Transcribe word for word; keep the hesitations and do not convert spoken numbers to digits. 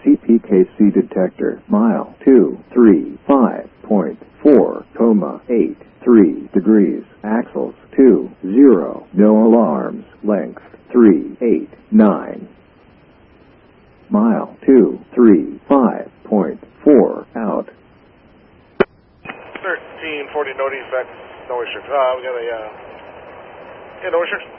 T P K C detector, mile two three five point four, comma eight three degrees, axles two zero, no alarms, length three eight nine. Mile two three five point four, out. thirteen forty, no defect, no restriction. Uh, we got a, uh, yeah, no restriction.